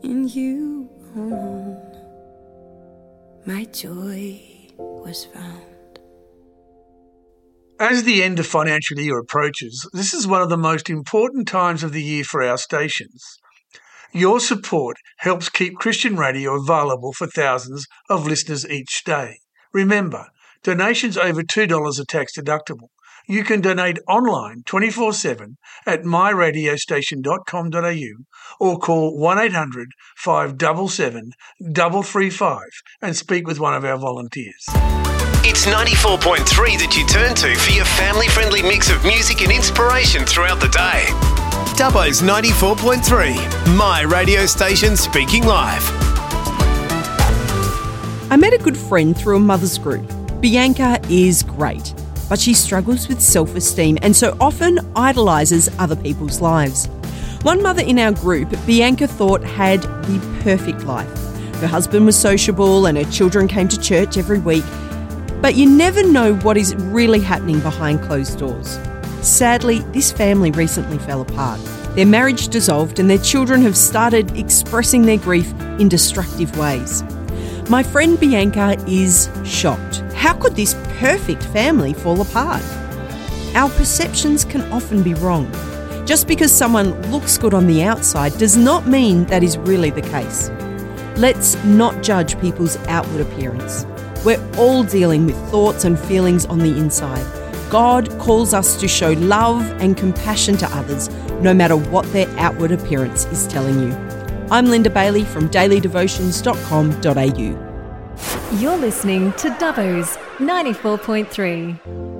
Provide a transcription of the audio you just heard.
In you alone, my joy was found. As the end of financial year approaches, this is one of the most important times of the year for our stations. Your support helps keep Christian radio available for thousands of listeners each day. Remember, donations over $2 are tax deductible. You can donate online 24/7 at myradiostation.com.au or call 1800 577 335 and speak with one of our volunteers. It's 94.3 that you turn to for your family-friendly mix of music and inspiration throughout the day. Dubbo's 94.3, my radio station speaking live. I met a good friend through a mother's group. Bianca is great, but she struggles with self-esteem and so often idolises other people's lives. One mother in our group, Bianca thought had the perfect life. Her husband was sociable and her children came to church every week. But you never know what is really happening behind closed doors. Sadly, this family recently fell apart. Their marriage dissolved and their children have started expressing their grief in destructive ways. My friend Bianca is shocked. How could this perfect family fall apart? Our perceptions can often be wrong. Just because someone looks good on the outside does not mean that is really the case. Let's not judge people's outward appearance. We're all dealing with thoughts and feelings on the inside. God calls us to show love and compassion to others, no matter what their outward appearance is telling you. I'm Linda Bailey from dailydevotions.com.au. You're listening to Dubbo's 94.3.